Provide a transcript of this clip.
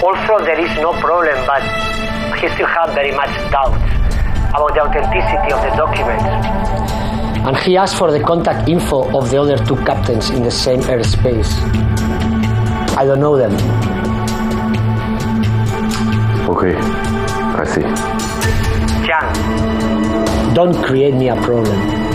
Also, there is no problem, but he still had very much doubts about the authenticity of the documents. And he asked for the contact info of the other two captains in the same airspace. I don't know them. Okay, I see. Jan, don't create me a problem.